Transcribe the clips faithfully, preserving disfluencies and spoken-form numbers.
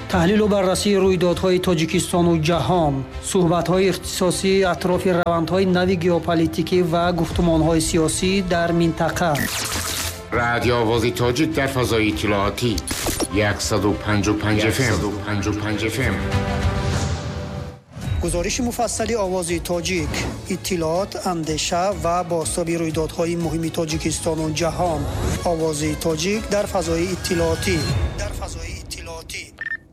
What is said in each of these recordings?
تحلیل و بررسی رویدادهای تاجیکستان و جهان، صحبت‌های اختصاصی اطراف روندهای نو ژئوپلیتیکی و گفتمان‌های سیاسی در منطقه. رادیو آواز تاجیک در فضای اطلاعاتی صد و پنجاه و پنج اف ام. گزارش مفصلی آواز تاجیک، اطلاعات، اندیشه و بازتاب رویدادهای مهم تاجیکستان و جهان. آواز تاجیک در فضای اطلاعاتی. در فضای اطلاعاتی.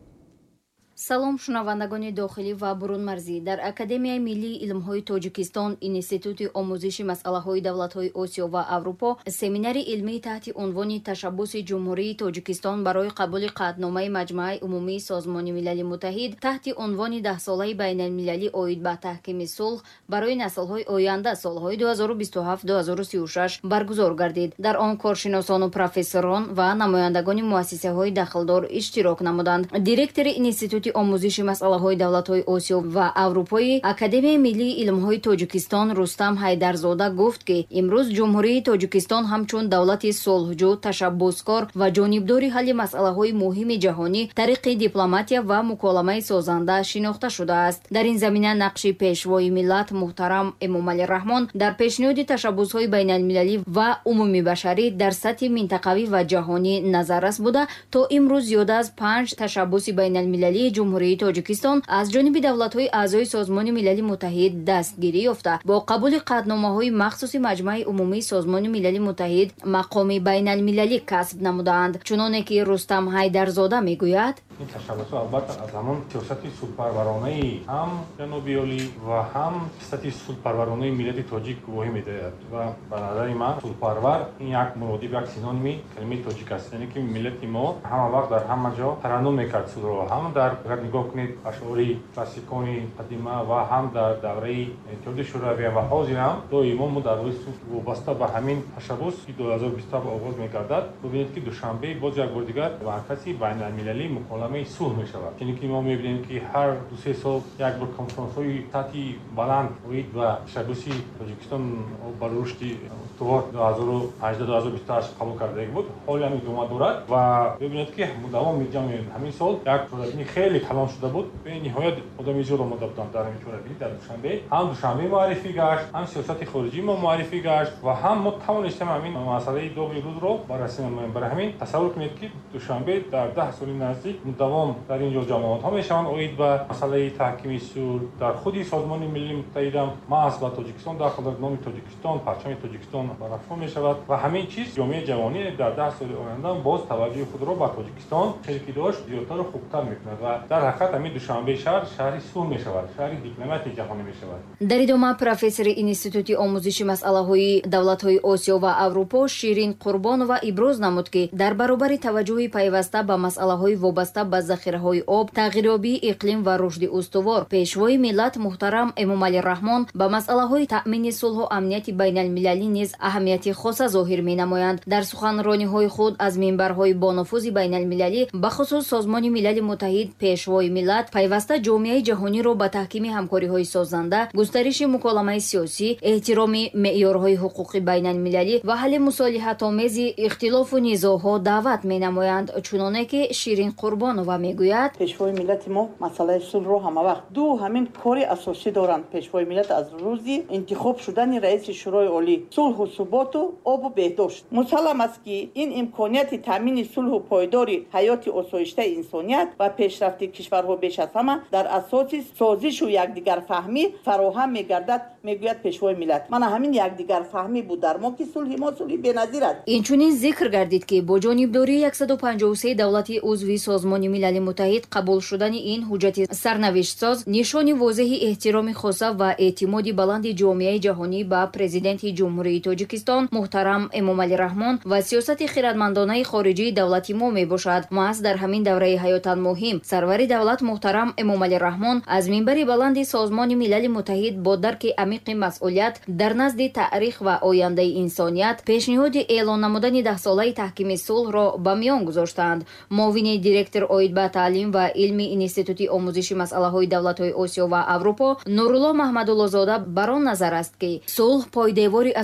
салом шунавандагони дохилӣ ва бурунмарзӣ. дар академияи миллии илмҳои тоҷикистон институти омӯзиши масъалаҳои давлатҳои осиё ва аврупо семинари илмӣ таҳти унвони ташаббуси ҷумҳурии тоҷикистон барои қабули қаъдномаи маҷмӯаи умумии созмони милали муттаҳид таҳти унвони даҳсолаи байналмилалӣ оид ба таҳкими сулҳ барои наслҳои оянда солҳои ду ҳазору бисту ҳафт ду ҳазору сию шаш баргузор гардид. дар он коршиносону профессорон ва намояндагони муассисаҳои дахлдор иштирок намуданд. директори институти омӯзиши масъалаҳои давлатҳои осиё ва аврупои академияи миллии илмҳои тоҷикистон Рустам Ҳайдарзода гуфт ки имрӯз ҷумҳурии тоҷикистон ҳамчун давлати сулҳҷӯ, ташаббускор ва ҷонибдори ҳалли масъалаҳои муҳими ҷаҳонӣ тариқи дипломатия ва муколамаи созанда шинохта шудааст. дар ин замина нақши пешвои миллат муҳтарам Эмомалӣ Раҳмон дар пешниҳоди ташаббусҳои байналмилалӣ ва умумибашарӣ дар сатҳи минтақавӣ ва ҷаҳонӣ назаррас буда то имрӯз зиёда аз панҷ ташаббуси байналмилалии ҷумҳурии тоҷикистон аз ҷониби давлатҳои аъзои созмони милали муттаҳид дастгирӣ ёфта бо қабули қаъдномаҳои махсуси маҷмӯаи умумии созмони милали муттаҳид мақоми байналмилалӣ касб намуданд. чуноне ки Рустам Ҳайдарзода мегӯяд, این تشبس البته از همون سیاست سودپرورانه هم جنوبی عالی و هم سیاست سودپرورانه ملت تاجیک گواهی می‌دهد و به نظر من سودپرور این یک مرادف یک سینونیم کلمه تاجیک است، یعنی که ملت ما همه وقت در همه جا ترنم می‌کرد سود را. هم در اگر نگاه کنید اشعار کلاسیکان قدیمی و هم در دوره اتحاد شوروی و حاضر هم دائما ما در سود وابسته به همین تشبس که دو هزار و بیست آغاز می‌گردد. ببینید که دوشنبه باز یک بار دیگر مرکزی بین‌المللی مکالمه صلح می‌شود. یعنی که ما می‌بینیم که هر دو سه سال یک بار کنفرانس‌های سطحی بلند اوید و تشبسی تاجیکستان بر رشد استوار دو هزار و هجده دو هزار و بیست و هشت قبول کرده بود. حالا هم ادامه دارد و ببینید که مدام می‌جام همین سال یک جلسه خیلی کلان شده بود. به نهایت آدم زیاد آمده بودند در همین جلسه در دوشنبه. هم دوشنبه معرفی گشت، هم سیاست خارجی ما معرفی گشت و هم ما توانستیم همین مسئله دو روز رو بررسی نماییم. برای همین تصور کنید که دوشنبه در ده سال نزدیک مدام در اینجا جماعت ها میشوند اوید به مسئله تحکیم صلح در خودی سازمان ملی متحد هم محض به تاجیکستان داخل در نام تاجیکستان پرچم تاجیکستان برافراشته میشود و همین چیز جامعه جهانی در ده سال آینده باز توجه خود را به تاجیکستان شرکی داشت زیادتر و خوبتر میکند و در حقیقت همین دوشنبه شهر شهری صلح میشود، شهری دیپلماتی جهانی میشود. дар идома профессори институти омӯзиши масъалаҳои давлатҳои осиё ва аврупо Ширин Қурбонова иброз намуд ки дар баробари таваҷҷӯҳи пайваста ба масъалаҳои вобаста ба захираҳои об, тағйирёбии иқлим ва рушди устувор, пешвои миллат муҳтарам Эмомалӣ Раҳмон ба масъалаҳои таъмини сулҳу амнияти байналмилалӣ низ аҳамияти хоса зоҳир менамоянд. дар суханрониҳои худ аз минбарҳои бонуфузи байналмилалӣ бахусус созмони милали муттаҳид пешвои миллат пайваста ҷомеаи ҷаҳониро ба таҳкими ҳамкориҳои созанда, густариши муколамаи сиёсӣ, эҳтироми меъёрҳои ҳуқуқи байналмилалӣ ва ҳалли мусолиҳатомези ихтилофу низоъҳо даъват менамоянд. чуноне ки Ширин Қурбонова мегӯяд, пешвои миллати мо масъалаи сулҳро ҳамавақт ду ҳамин кори асосӣ доранд. пешвои миллат аз рӯзи интихоб шудани раиси шӯрои олӣ, сулҳу суботу обу беҳдошт. мусаллам аст ки ин имконияти таъмини сулҳу пойдори ҳаёти осоиштаи инсоният ва пешрафти кишварҳо беш аз ҳама дар асоси созишу якдигарфаҳмӣ фароҳам мегардад, мегӯяд пешвои миллат. мана ҳамин якдигарфаҳмӣ буд дар мо ки сулҳи мо сулҳи беназир аст. инчунин зикр гардид ки бо ҷонибдории саду панҷоҳу се давлати узви созмони милали муттаҳид қабул шудани ин ҳуҷҷати сарнавиштсоз нишони возеҳи эҳтироми хоса ва эътимоди баланди ҷомеаи ҷаҳонӣ ба президенти ҷумҳурии тоҷикистон муҳтарам Эмомалӣ Раҳмон ва сиёсати хиратмандонаи хориҷии давлати мо мебошад. маҳз дар ҳамин давраи ҳаётан муҳим сарвари давлат муҳтарам Эмомалӣ Раҳмон аз минбари баланди созмони милали муттаҳид бо дарки амиқи масъулият дар назди таърих ва ояндаи инсоният пешниҳоди эълон намудани даҳсолаи таҳкими сулҳро ба миён гузоштанд. муовини директор оид ба таълим ва илми институти омӯзиши масъалаҳои давлатҳои осиё ва аврупо Нурулло Маҳмадуллозода бар он назар аст ки сулҳ пойдевори асосии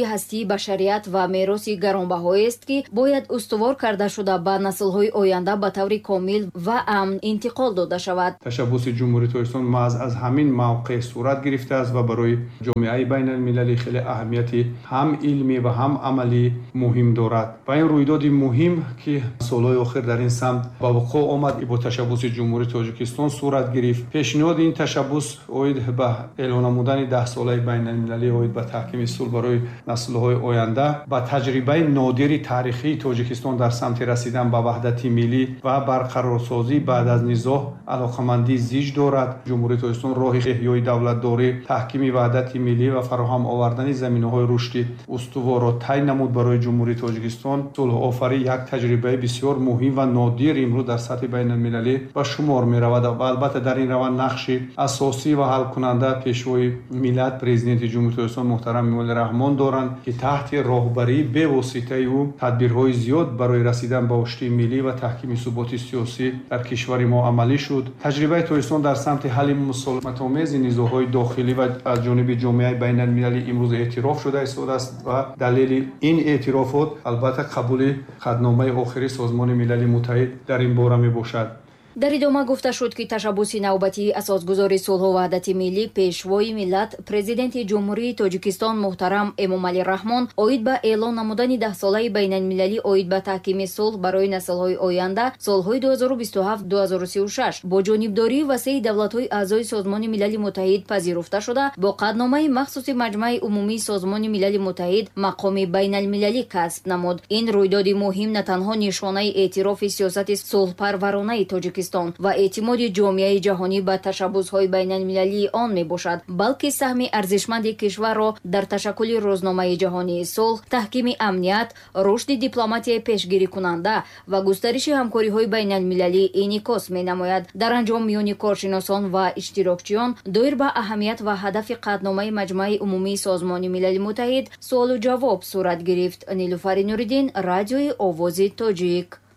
ҳастии башарият ва мероси гаронбаҳоест ки бояд устувор карда шуда ба наслҳои оянда ба таври комил ва амн интиқол дода шавад. Ташаббуси ҷумҳурии Тоҷикистон маъз аз ҳамин мавқеъ сурат гирифтааст ва барои ҷомеаи байналмилалӣ хеле аҳамияти ҳам илмӣ ва ҳам амалӣ муҳим дорад. Ва ин рӯйдоди муҳим ки солҳои охир дар ин самт ба вуқӯъ омад бо ташаббуси ҷумҳурии Тоҷикистон сурат гирифт. Пешниҳоди ин ташаббус оид ба эълон намудани даҳсолаи байналмилалӣ оид ба таҳкими сулҳ барои наслҳои оянда ба таҷрибаи нодири тарихии Тоҷикистон дар самти расидан ба ваҳдати миллӣ ва барқарорсозӣ баъд аз низоъ алоқамандӣ зич дорад. ҷумҳурии Тоҷикистон роҳи эҳёи давлатдорӣ, таҳкими ваҳдати миллӣ ва фароҳам овардани заминаҳои рушди устуворро тай намуд. Барои ҷумҳурии Тоҷикистон сулҳофарӣ як таҷрибаи бисёр муҳим ва нодир имрӯз дар сатҳи байналмилалӣ ба шумор меравад ва албатта дар ин раванд нақши асосӣ ва ҳалкунанда пешвои миллат президенти ҷумҳурии Тоҷикистон муҳтарам Эмомалӣ Раҳмон доранд ки таҳти роҳбарии бевоситаи ӯ тадбирҳои зиёд барои расидан ба оштии миллӣ ва таҳкими суботи сиёсӣ дар кишвари мо амалӣ шуд. таҷрибаи Тоҷикистон дар самти ҳалли мусолиматомези низоъҳои дохилӣ ва аз ҷониби ҷомеаи байналмилалӣ имрӯз эътироф шуда истодааст ва далели ин эътирофот албатта қабули хатномаи охири Созмони Милали Муттаҳид дар ин бора мебошад. дар идома гуфта шуд ки ташаббуси навбатии асосгузори сулҳу ваҳдати миллӣ пешвои миллат президенти ҷумҳурии Тоҷикистон муҳтарам Эмомалӣ Раҳмон оид ба эълон намудани даҳсолаи байналмилалӣ оид ба таҳкими сулҳ барои наслҳои оянда солҳои ду ҳазору бисту ҳафт - ду ҳазору сию и шаш бо ҷонибдории васеъи давлатҳои аъзои Созмони Милали Муттаҳид пазируфта шуда бо қадномаи махсуси Маҷмаи умумии Созмони Милали Муттаҳид мақоми байналмилалӣ касб намуд. Ин рӯйдоди муҳим на танҳо нишонаи эътирофи сиёсати сулҳпарваронаи Тоҷикистон ва эътимоди ҷомеаи ҷаҳонӣ ба ташаббусҳои байналмилалии он мебошад, балки саҳми арзишманди кишварро дар ташаккули рӯзномаи ҷаҳонии сулҳ, таҳкими амният, рушди дипломатияи пешгирикунанда ва густариши ҳамкориҳои байналмилалӣ инъикос менамояд. дар анҷом миёни коршиносон ва иштирокчиён доир ба аҳамият ва ҳадафи қадномаи Маҷмаи умумии Созмони Милали Муттаҳид суолу ҷавоб сурат гирифт. Нилуфари Нуриддин, Радиои Овози Тоҷик.